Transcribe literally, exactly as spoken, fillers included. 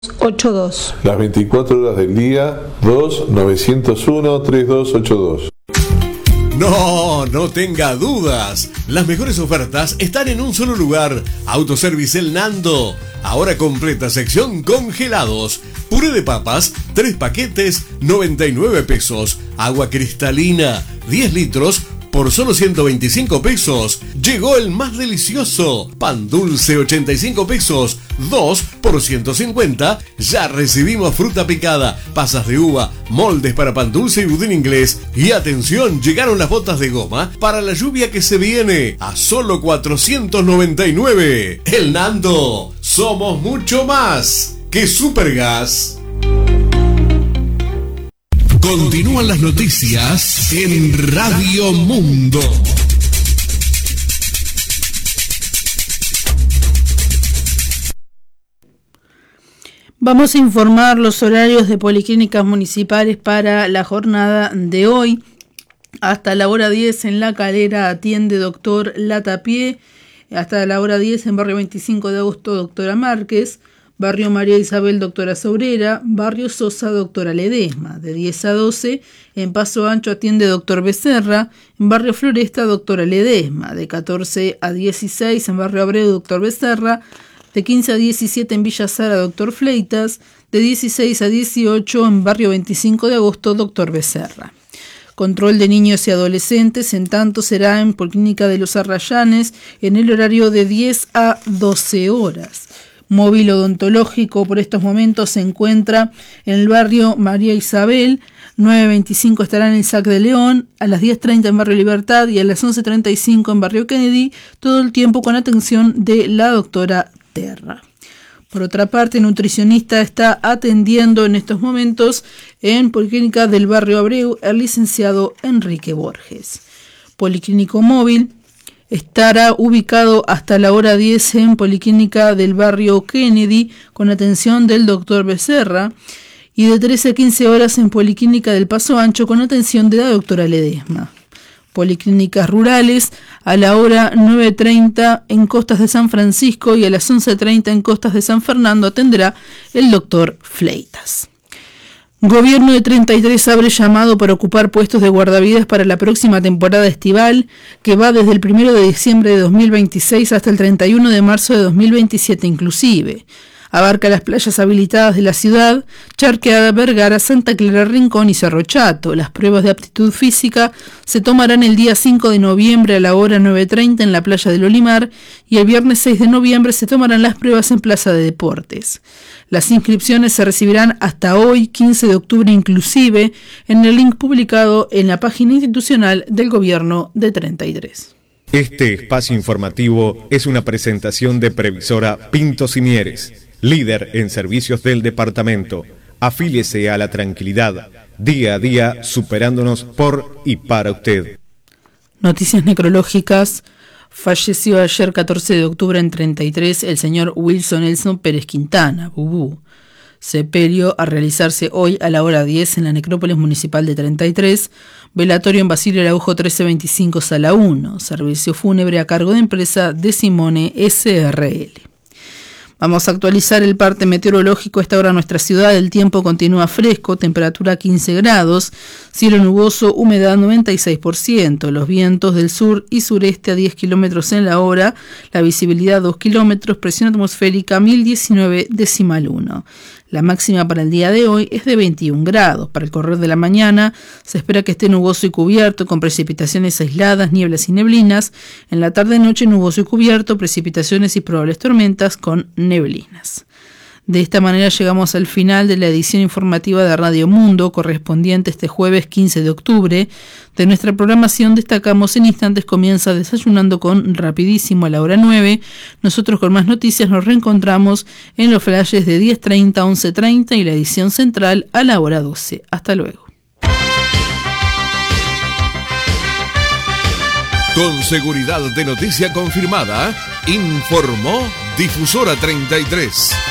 ocho dos. Las veinticuatro horas del día, dos nueve cero uno tres dos ocho dos. No, no tenga dudas. Las mejores ofertas están en un solo lugar. Autoservice El Nando. Ahora completa sección congelados. Puré de papas, tres paquetes, noventa y nueve pesos. Agua cristalina, diez litros, por solo ciento veinticinco pesos. Llegó el más delicioso. Pan dulce, ochenta y cinco pesos. dos por ciento cincuenta. Ya recibimos fruta picada, pasas de uva, moldes para pan dulce y budín inglés. Y atención, llegaron las botas de goma para la lluvia que se viene. A solo cuatrocientos noventa y nueve. El Nando. Somos mucho más que Supergas. Continúan las noticias en Radio Mundo. Vamos a informar los horarios de policlínicas municipales para la jornada de hoy. Hasta la hora diez en La Calera atiende doctor Latapié. Hasta la hora diez en Barrio veinticinco de agosto, doctora Márquez. Barrio María Isabel, doctora Sobrera. Barrio Sosa, doctora Ledesma. De diez a doce, en Paso Ancho atiende doctor Becerra. En Barrio Floresta, doctora Ledesma. De catorce a dieciséis, en Barrio Abreu, doctor Becerra. De quince a diecisiete, en Villa Sara, doctor Fleitas. De dieciséis a dieciocho, en Barrio veinticinco de agosto, doctor Becerra. Control de niños y adolescentes, en tanto, será en Policlínica de los Arrayanes, en el horario de diez a doce horas. Móvil odontológico por estos momentos se encuentra en el barrio María Isabel. nueve veinticinco estará en el Sac de León, a las diez treinta en Barrio Libertad y a las once treinta y cinco en Barrio Kennedy, todo el tiempo con atención de la doctora Terra. Por otra parte, el nutricionista está atendiendo en estos momentos en Policlínica del Barrio Abreu el licenciado Enrique Borges. Policlínico móvil estará ubicado hasta la hora diez en Policlínica del Barrio Kennedy con atención del doctor Becerra y de trece a quince horas en Policlínica del Paso Ancho con atención de la doctora Ledesma. Policlínicas rurales a la hora nueve treinta en Costas de San Francisco y a las once treinta en Costas de San Fernando atenderá el doctor Fleitas. Gobierno de treinta y tres abre llamado para ocupar puestos de guardavidas para la próxima temporada estival, que va desde el primero de diciembre de dos mil veintiséis hasta el treinta y uno de marzo de dos mil veintisiete inclusive. Abarca las playas habilitadas de la ciudad, Charqueada, Vergara, Santa Clara, Rincón y Cerro Chato. Las pruebas de aptitud física se tomarán el día cinco de noviembre a la hora nueve treinta en la playa del Olimar y el viernes seis de noviembre se tomarán las pruebas en Plaza de Deportes. Las inscripciones se recibirán hasta hoy, quince de octubre inclusive, en el link publicado en la página institucional del Gobierno de treinta y tres. Este espacio informativo es una presentación de Previsora Pintos y Mieres, líder en servicios del departamento. Afíliese a la tranquilidad, día a día superándonos por y para usted. Noticias necrológicas. Falleció ayer catorce de octubre en treinta y tres el señor Wilson Nelson Pérez Quintana, Bubú. Sepelio a realizarse hoy a la hora diez en la necrópolis municipal de treinta y tres. Velatorio en Basilio Araujo trece veinticinco, sala uno. Servicio fúnebre a cargo de empresa De Simone S R L. Vamos a actualizar el parte meteorológico. A esta hora en nuestra ciudad el tiempo continúa fresco, temperatura quince grados, cielo nuboso, humedad noventa y seis por ciento, los vientos del sur y sureste a diez kilómetros en la hora, la visibilidad dos kilómetros, presión atmosférica mil diecinueve decimal uno. La máxima para el día de hoy es de veintiún grados. Para el correr de la mañana se espera que esté nuboso y cubierto con precipitaciones aisladas, nieblas y neblinas. En la tarde-noche nuboso y cubierto, precipitaciones y probables tormentas con neblinas. De esta manera llegamos al final de la edición informativa de Radio Mundo, correspondiente este jueves quince de octubre. De nuestra programación destacamos: en instantes comienza Desayunando con Rapidísimo a la hora nueve. Nosotros con más noticias nos reencontramos en los flashes de diez treinta, once treinta y la edición central a la hora doce. Hasta luego. Con seguridad de noticia confirmada, informó Difusora treinta y tres.